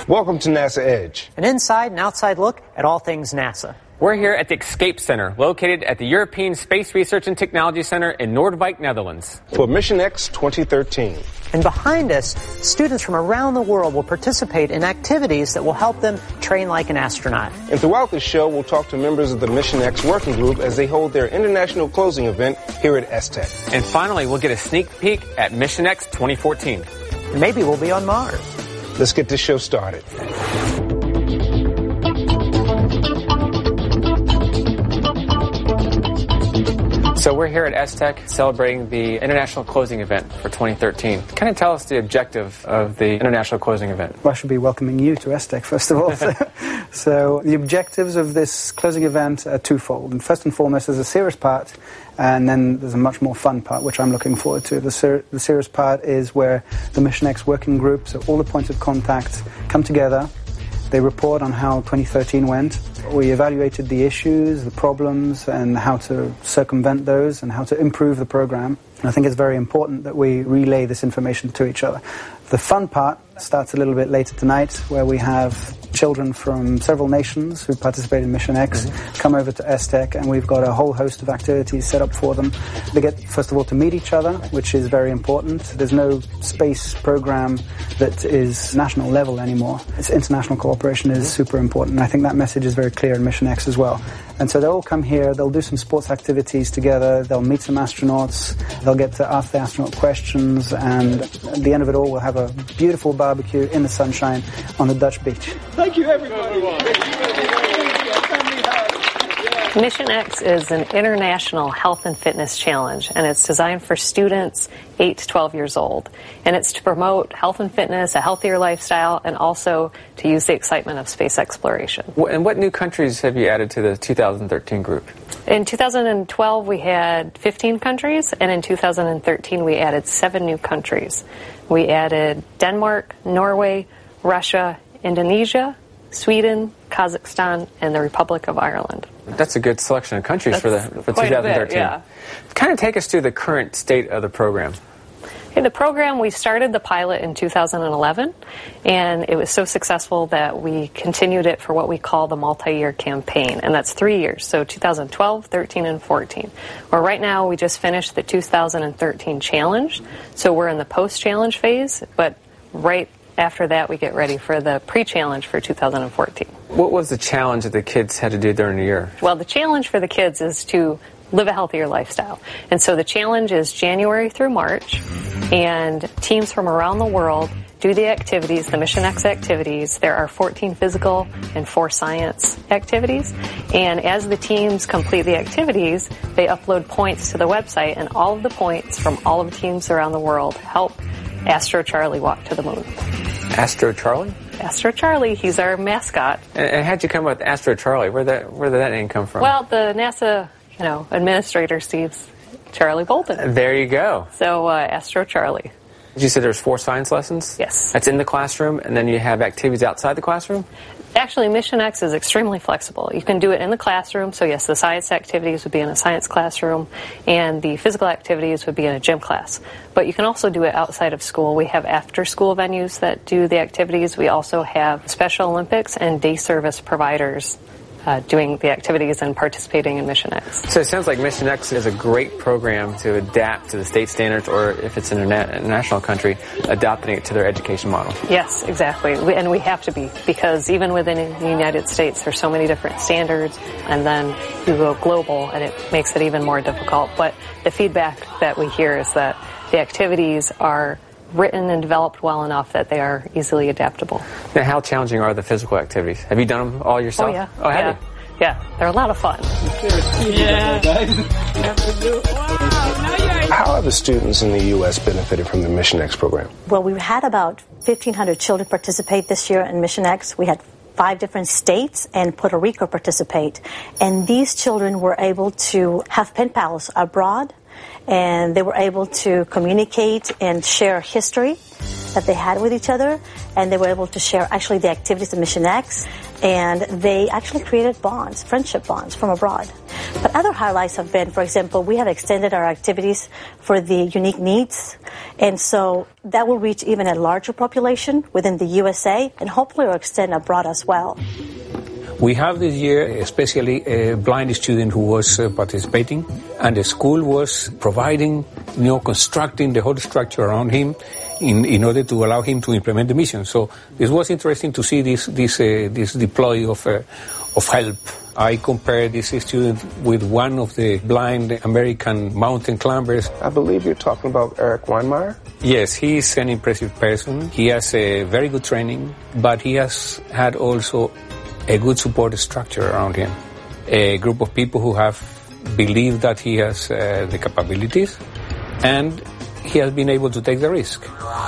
Welcome to NASA Edge. An inside and outside look at all things NASA. We're here at the Escape Center, located at the European Space Research and Technology Center in Noordwijk, Netherlands. For Mission X 2013. And behind us, students from around the world will participate in activities that will help them train like an astronaut. And throughout the show, we'll talk to members of the Mission X working group as they hold their international closing event here at ESTEC. And finally, we'll get a sneak peek at Mission X 2014. And maybe we'll be on Mars. Let's get this show started. So we're here at ESTEC celebrating the international closing event for 2013. Kind of tell us the objective of the international closing event. Well, I should be welcoming you to ESTEC, first of all. So the objectives of this closing event are twofold. And first and foremost, there's a serious part, and then there's a much more fun part, which I'm looking forward to. The serious part is where the Mission X working group, so all the points of contact, come together. They report on how 2013 went. We evaluated the issues, the problems, and how to circumvent those and how to improve the program. And I think it's very important that we relay this information to each other. The fun part starts a little bit later tonight, where we have children from several nations who participate in Mission X come over to ESTEC, and we've got a whole host of activities set up for them. They get, first of all, to meet each other, which is very important. There's no space program that is national level anymore. It's international cooperation is super important, and I think that message is very clear in Mission X as well. And so they'll all come here, they'll do some sports activities together, they'll meet some astronauts, they'll get to ask the astronaut questions, and at the end of it all, we'll have a beautiful barbecue in the sunshine on the Dutch beach. Thank you, everybody. Mission X is an international health and fitness challenge, and it's designed for students 8 to 12 years old. And it's to promote health and fitness, a healthier lifestyle, and also to use the excitement of space exploration. And what new countries have you added to the 2013 group? In 2012, we had 15 countries, and in 2013, we added 7 new countries. We added Denmark, Norway, Russia, Indonesia, Sweden, Kazakhstan, and the Republic of Ireland. That's a good selection of countries for 2013. Bit, yeah. Kind of take us through the current state of the program. In the program, we started the pilot in 2011, and it was so successful that we continued it for what we call the multi-year campaign, and that's 3 years, so 2012, 13, and 14. Well, right now, we just finished the 2013 challenge, so we're in the post-challenge phase, but right after that, we get ready for the pre-challenge for 2014. What was the challenge that the kids had to do during the year? Well, the challenge for the kids is to live a healthier lifestyle. And so the challenge is January through March, and teams from around the world do the activities, the Mission X activities. There are 14 physical and 4 science activities. And as the teams complete the activities, they upload points to the website, and all of the points from all of the teams around the world help Astro Charlie walk to the moon. Astro Charlie? Astro Charlie, he's our mascot. And how'd you come up with Astro Charlie? Where did that name come from? Well, the NASA, administrator Steve's Charlie Bolton. There you go. So, Astro Charlie. You said there's 4 science lessons? Yes. That's in the classroom, and then you have activities outside the classroom? Actually, Mission X is extremely flexible. You can do it in the classroom, so yes, the science activities would be in a science classroom, and the physical activities would be in a gym class. But you can also do it outside of school. We have after-school venues that do the activities. We also have Special Olympics and day service providers doing the activities and participating in Mission X. So it sounds like Mission X is a great program to adapt to the state standards, or if it's an international country, adopting it to their education model. Yes, exactly. And we have to be, because even within the United States, there's so many different standards, and then you go global, and it makes it even more difficult. But the feedback that we hear is that the activities are written and developed well enough that they are easily adaptable. Now, how challenging are the physical activities? Have you done them all yourself? Oh, yeah. Oh, have you? Yeah, they're a lot of fun. Yeah. How have the students in the U.S. benefited from the Mission X program? Well, we had about 1,500 children participate this year in Mission X. We had 5 different states and Puerto Rico participate. And these children were able to have pen pals abroad, and they were able to communicate and share history that they had with each other, and they were able to share actually the activities of Mission X, and they actually created bonds, friendship bonds from abroad. But Other highlights have been, for example, we have extended our activities for the unique needs, and so that will reach even a larger population within the USA, and hopefully will extend abroad as well. We have this year especially a blind student who was participating, and the school was providing, constructing the whole structure around him in order to allow him to implement the mission. So it was interesting to see this deploy of help. I compared this student with one of the blind American mountain climbers. I believe you're talking about Eric Weinmeier? Yes, he's an impressive person. He has a very good training, but he has had also a good support structure around him. A group of people who have believed that he has the capabilities, and he has been able to take the risk.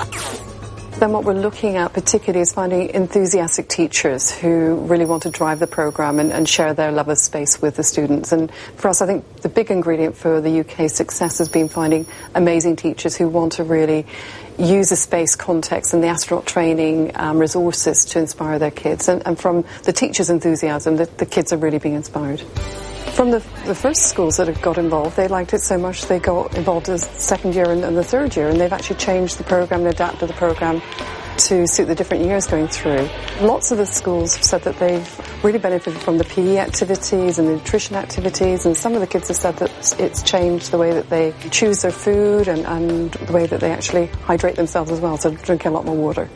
Then what we're looking at particularly is finding enthusiastic teachers who really want to drive the program and share their love of space with the students. And for us, I think the big ingredient for the UK's success has been finding amazing teachers who want to really use the space context and the astronaut training resources to inspire their kids. And from the teachers' enthusiasm, the kids are really being inspired. From the first schools that have got involved, they liked it so much they got involved the second year and the third year, and they've actually changed the program and adapted the program to suit the different years going through. Lots of the schools have said that they've really benefited from the PE activities and the nutrition activities, and some of the kids have said that it's changed the way that they choose their food and the way that they actually hydrate themselves as well, so drinking a lot more water.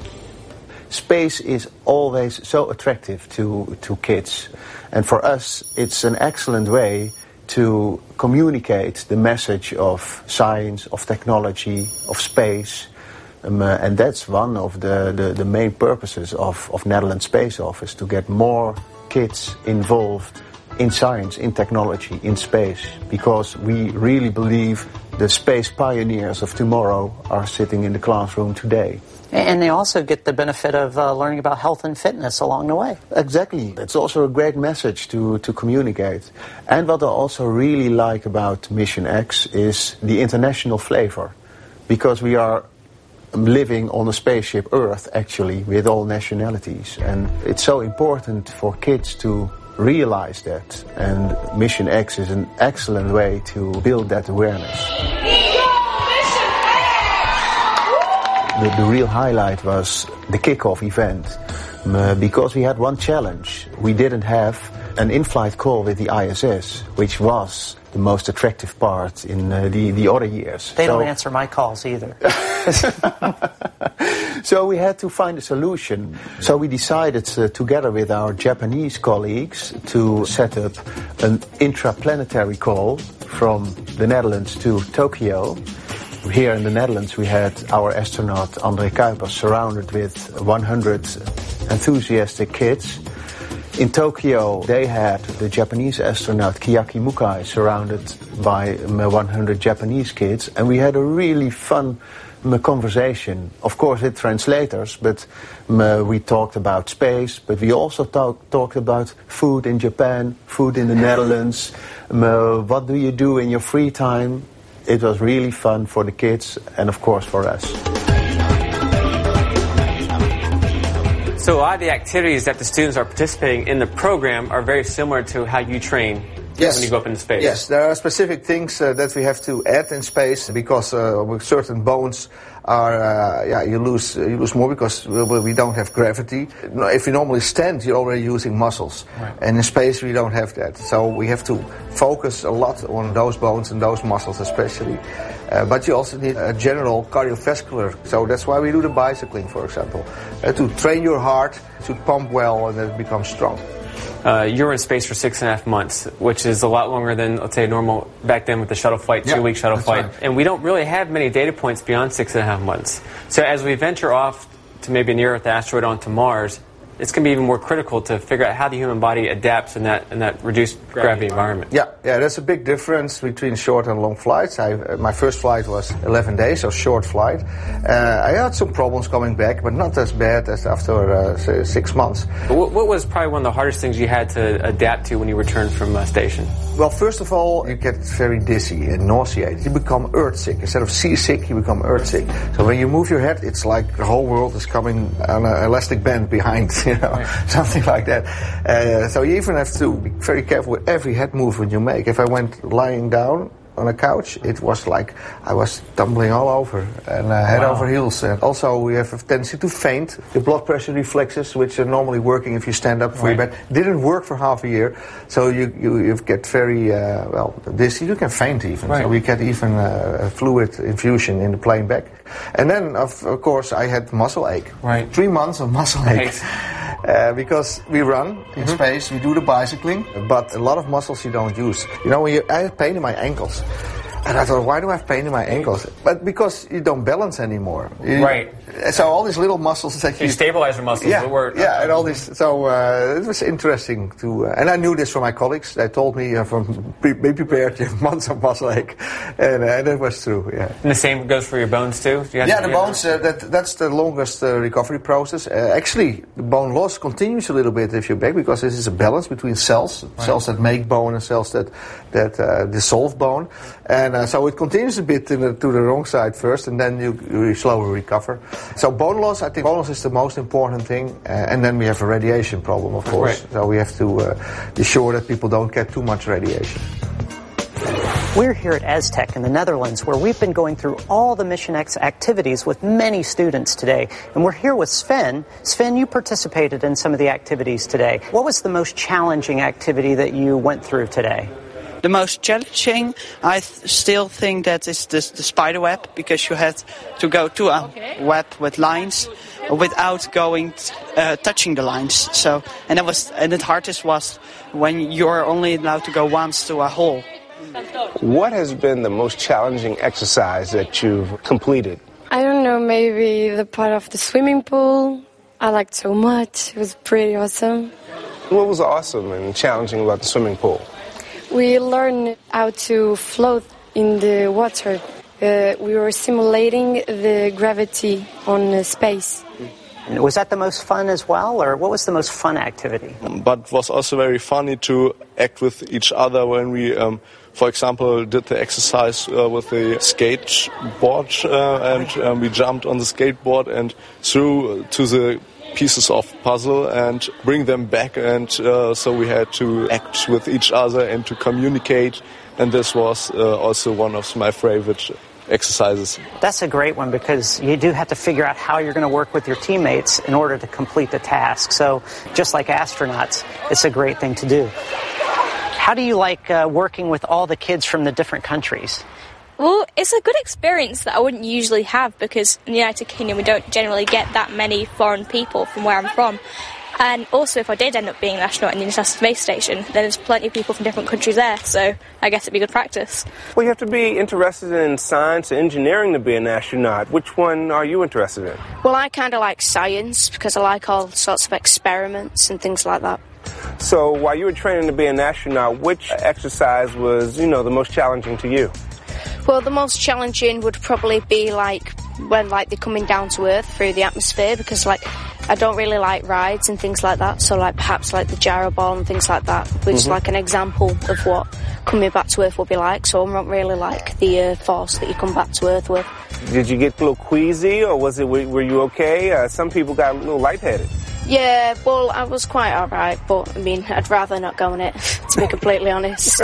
Space is always so attractive to kids, and for us it's an excellent way to communicate the message of science, of technology, of space, and that's one of the main purposes of Netherlands Space Office, to get more kids involved in science, in technology, in space, because we really believe the space pioneers of tomorrow are sitting in the classroom today. And they also get the benefit of learning about health and fitness along the way. Exactly. It's also a great message to communicate. And what I also really like about Mission X is the international flavor, because we are living on a spaceship Earth, actually, with all nationalities. And it's so important for kids to realize that. And Mission X is an excellent way to build that awareness. The real highlight was the kickoff event, because we had one challenge. We didn't have an in-flight call with the ISS, which was the most attractive part in the other years. They don't answer my calls either. So we had to find a solution. So we decided, together with our Japanese colleagues, to set up an intraplanetary call from the Netherlands to Tokyo. Here in the Netherlands, we had our astronaut André Kuipers surrounded with 100 enthusiastic kids. In Tokyo, they had the Japanese astronaut Kiyaki Mukai surrounded by 100 Japanese kids, and we had a really fun conversation, of course with translators, but we talked about space, but we also talked about food in Japan, food in the Netherlands, what do you do in your free time. It was really fun for the kids and, of course, for us. So a lot of the activities that the students are participating in the program are very similar to how you train when you go up into space. Yes, there are specific things that we have to add in space, because with certain bones are you lose more because we don't have gravity. If you normally stand, you're already using muscles, right. And in space we don't have that. So we have to focus a lot on those bones and those muscles especially. But you also need a general cardiovascular. So that's why we do the bicycling, for example, to train your heart to pump well and then become strong. You were in space for 6.5 months, which is a lot longer than, let's say, normal back then with the shuttle flight, 2-week shuttle flight. Right. And we don't really have many data points beyond 6.5 months. So as we venture off to maybe a near-Earth asteroid onto Mars, it's going to be even more critical to figure out how the human body adapts in that reduced gravity environment. Yeah, that's a big difference between short and long flights. My first flight was 11 days, so short flight. I had some problems coming back, but not as bad as after 6 months. What was probably one of the hardest things you had to adapt to when you returned from station? Well, first of all, you get very dizzy and nauseated. You become earth-sick. Instead of seasick, you become earth-sick. So when you move your head, it's like the whole world is coming on an elastic band behind. something like that. So you even have to be very careful with every head movement you make. If I went lying down on a couch, it was like I was tumbling all over and head over heels. And also we have a tendency to faint. The blood pressure reflexes, which are normally working if you stand up for your bed, didn't work for half a year. So you get very, dizzy. You can faint even. So we get even a fluid infusion in the plane back. And then, of course, I had muscle ache. 3 months of muscle ache. Because we run in space, we do the bicycling, but a lot of muscles you don't use. I have pain in my ankles. And I thought, why do I have pain in my ankles? But because you don't balance anymore. So all these little muscles that you stabilizer muscles. And all these. So it was interesting to. And I knew this from my colleagues. They told me be prepared. You have months of muscle ache, and it was true. Yeah. And the same goes for your bones too. The bones. That's the longest recovery process. Actually, the bone loss continues a little bit if you're back because this is a balance between cells that make bone and cells that dissolve bone. And so it continues a bit to the wrong side first, and then you slowly recover. So bone loss, I think bone loss is the most important thing. And then we have a radiation problem, of course. So we have to be sure that people don't get too much radiation. We're here at ESTEC in the Netherlands, where we've been going through all the Mission X activities with many students today. And we're here with Sven. Sven, you participated in some of the activities today. What was the most challenging activity that you went through today? The most challenging, I still think that is the spider web, because you had to go to a web with lines without touching the lines. So, and the hardest was when you're only allowed to go once to a hole. What has been the most challenging exercise that you've completed? I don't know, maybe the part of the swimming pool. I liked so much. It was pretty awesome. What was awesome and challenging about the swimming pool? We learned how to float in the water. We were simulating the gravity on space. And was that the most fun as well, or what was the most fun activity? But it was also very funny to act with each other when we, for example, did the exercise with the skateboard and we jumped on the skateboard and threw to the pieces of puzzle and bring them back, and so we had to act with each other and to communicate, and this was also one of my favorite exercises. That's a great one, because you do have to figure out how you're going to work with your teammates in order to complete the task. So just like astronauts, it's a great thing to do. How do you like working with all the kids from the different countries? Well, it's a good experience that I wouldn't usually have, because in the United Kingdom we don't generally get that many foreign people from where I'm from. And also, if I did end up being an astronaut in the International Space Station, then there's plenty of people from different countries there, so I guess it'd be good practice. Well, you have to be interested in science and engineering to be an astronaut. Which one are you interested in? Well, I kind of like science, because I like all sorts of experiments and things like that. So while you were training to be an astronaut, which exercise was, the most challenging to you? Well, the most challenging would probably be when they're coming down to Earth through the atmosphere, because I don't really like rides and things like that. So perhaps the gyro ball and things like that, which is an example of what coming back to Earth will be like. So I don't really like the force that you come back to Earth with. Did you get a little queasy, or were you okay? Some people got a little lightheaded. Yeah, well, I was quite alright, but I'd rather not go on it, to be completely honest.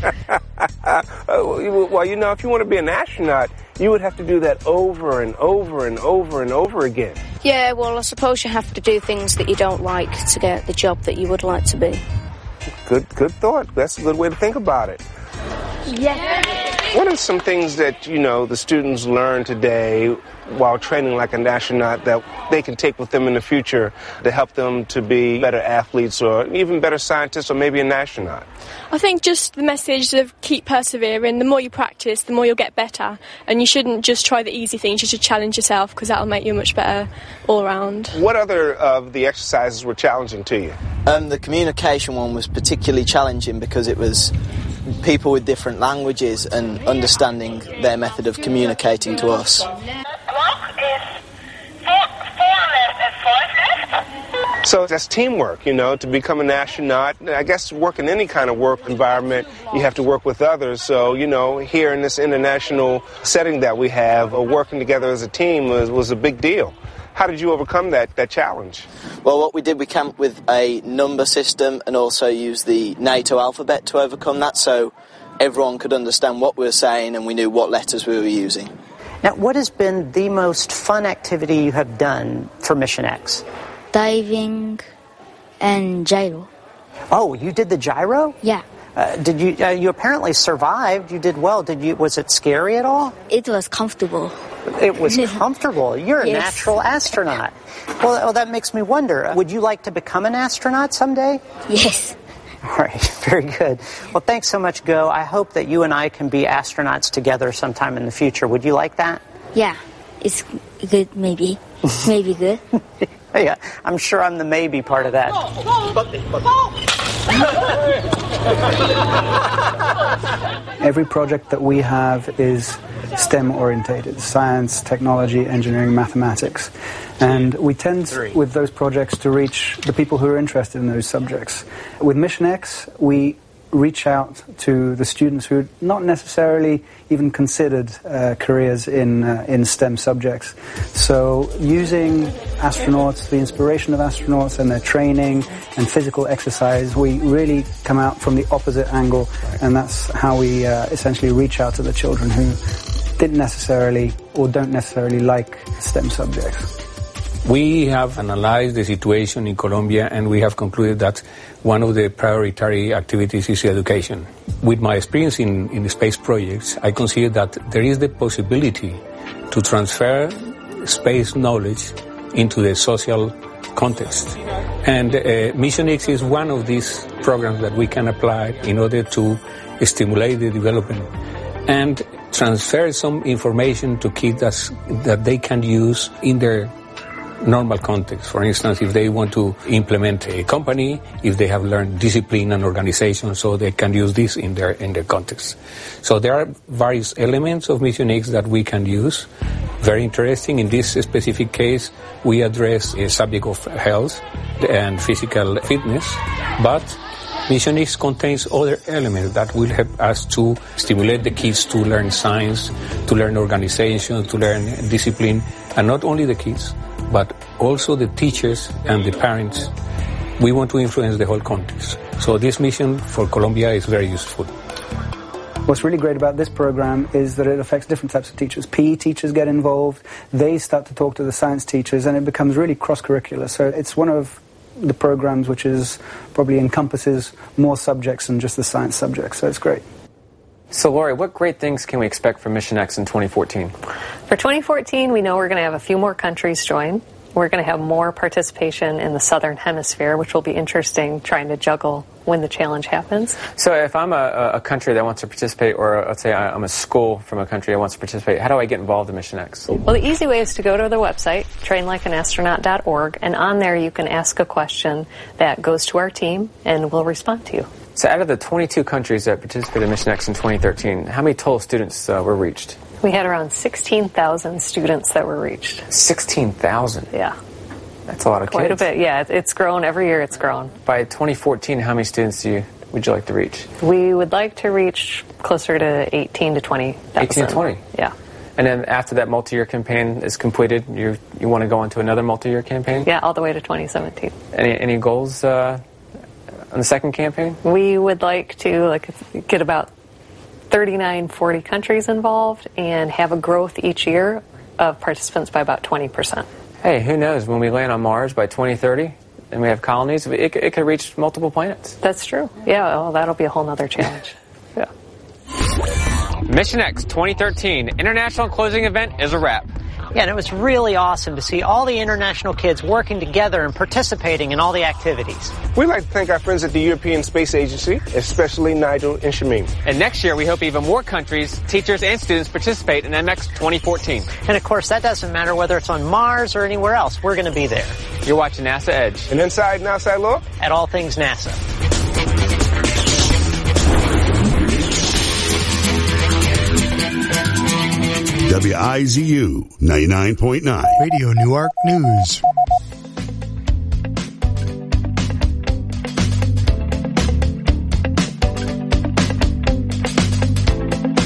Well, if you want to be an astronaut, you would have to do that over and over and over and over again. Yeah, well, I suppose you have to do things that you don't like to get the job that you would like to be. Good thought. That's a good way to think about it. Yeah. What are some things that, the students learn today while training like an astronaut that they can take with them in the future to help them to be better athletes or even better scientists or maybe an astronaut? I think just the message of keep persevering. The more you practice, the more you'll get better. And you shouldn't just try the easy things, you should challenge yourself, because that'll make you much better all around. What other of the exercises were challenging to you? The communication one was particularly challenging, because it was people with different languages and understanding their method of communicating to us. So that's teamwork, to become an astronaut. I guess work in any kind of work environment, you have to work with others. So, here in this international setting that we have, working together as a team was a big deal. How did you overcome that challenge? Well, what we did, we came up with a number system and also used the NATO alphabet to overcome that, so everyone could understand what we were saying and we knew what letters we were using. Now, what has been the most fun activity you have done for Mission X? Diving and gyro. Oh, you did the gyro? Yeah. Did you? You apparently survived. You did well. Did you? Was it scary at all? It was comfortable. It was comfortable. You're a Yes. natural astronaut. Well, that makes me wonder. Would you like to become an astronaut someday? Yes. All right, very good. Well, thanks so much, Go. I hope that you and I can be astronauts together sometime in the future. Would you like that? Yeah. It's good, maybe. Maybe good. Yeah, I'm sure I'm the maybe part of that. Every project that we have is STEM orientated: science, technology, engineering, mathematics. And we tend, with those projects, to reach the people who are interested in those subjects. With Mission X, we reach out to the students who are not necessarily even considered careers in STEM subjects. So using astronauts, the inspiration of astronauts and their training and physical exercise, we really come out from the opposite angle, and that's how we essentially reach out to the children who didn't necessarily or don't necessarily like STEM subjects. We have analyzed the situation in Colombia and we have concluded that one of the priority activities is education. With my experience in space projects, I consider that there is the possibility to transfer space knowledge into the social context. And Mission X is one of these programs that we can apply in order to stimulate the development and transfer some information to kids that they can use in their normal context. For instance, if they want to implement a company, if they have learned discipline and organization, so they can use this in their context. So there are various elements of Mission X that we can use. Very interesting. In this specific case, we address a subject of health and physical fitness, but Mission X contains other elements that will help us to stimulate the kids to learn science, to learn organization, to learn discipline, and not only the kids, but also the teachers and the parents. We want to influence the whole context. So this mission for Colombia is very useful. What's really great about this program is that it affects different types of teachers. PE teachers get involved, they start to talk to the science teachers, and it becomes really cross-curricular. So it's one of the programs which is probably encompasses more subjects than just the science subjects. So it's great. So, Lori, what great things can we expect from Mission X in 2014? For 2014, we know we're going to have a few more countries join. We're going to have more participation in the Southern Hemisphere, which will be interesting, trying to juggle when the challenge happens. So if I'm a country that wants to participate, or let's say I'm a school from a country that wants to participate, how do I get involved in Mission X? Well, the easy way is to go to the website, trainlikeanastronaut.org, and on there you can ask a question that goes to our team, and we'll respond to you. So out of the 22 countries that participated in Mission X in 2013, how many total students were reached? We had around 16,000 students that were reached. 16,000? Yeah. That's a lot of kids. Quite a bit, yeah. It's grown. Every year it's grown. By 2014, how many students would you like to reach? We would like to reach closer to 18 to 20,000. 18 to 20? Yeah. And then after that multi-year campaign is completed, you want to go into another multi-year campaign? Yeah, all the way to 2017. Any goals on the second campaign? We would like to get about 39, 40 countries involved and have a growth each year of participants by about 20%. Hey, who knows? When we land on Mars by 2030 and we have colonies, it could reach multiple planets. That's true. Yeah, well, that'll be a whole nother challenge. Yeah. Mission X 2013 International Closing Event is a wrap. Yeah, and it was really awesome to see all the international kids working together and participating in all the activities. We'd like to thank our friends at the European Space Agency, especially Nigel and Shamim. And next year, we hope even more countries, teachers, and students participate in MX 2014. And of course, that doesn't matter whether it's on Mars or anywhere else. We're going to be there. You're watching NASA Edge. And inside and outside look at all things NASA. WIZU 99.9 Radio Newark News.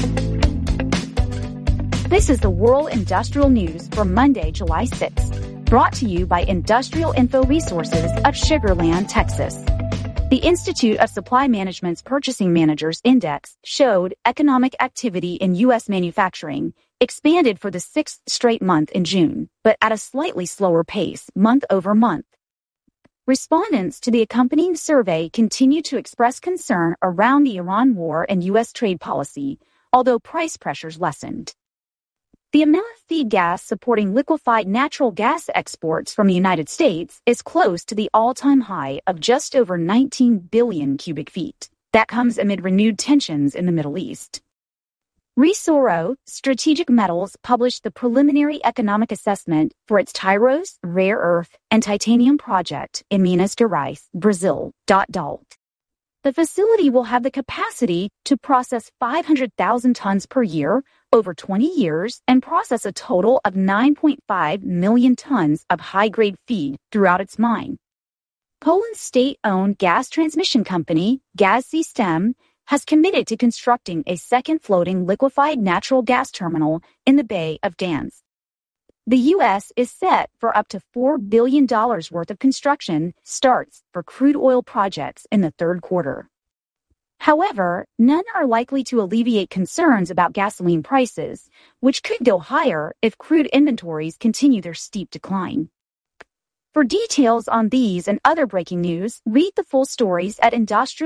This is the World Industrial News for Monday, July 6th. Brought to you by Industrial Info Resources of Sugar Land, Texas. The Institute of Supply Management's Purchasing Managers Index showed economic activity in U.S. manufacturing expanded for the 6th straight month in June, but at a slightly slower pace month over month. Respondents to the accompanying survey continue to express concern around the Iran war and U.S. trade policy, although price pressures lessened. The amount of feed gas supporting liquefied natural gas exports from the United States is close to the all-time high of just over 19 billion cubic feet. That comes amid renewed tensions in the Middle East. Resoro Strategic Metals published the preliminary economic assessment for its Tyros rare earth and titanium project in Minas Gerais, Brazil. The facility will have the capacity to process 500,000 tons per year over 20 years and process a total of 9.5 million tons of high-grade feed throughout its mine. Poland's state-owned gas transmission company, Gaz-System, has committed to constructing a second floating liquefied natural gas terminal in the Bay of Gdańsk. The U.S. is set for up to $4 billion worth of construction starts for crude oil projects in the third quarter. However, none are likely to alleviate concerns about gasoline prices, which could go higher if crude inventories continue their steep decline. For details on these and other breaking news, read the full stories at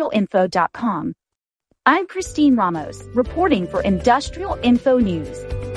industrialinfo.com. I'm Christine Ramos, reporting for Industrial Info News.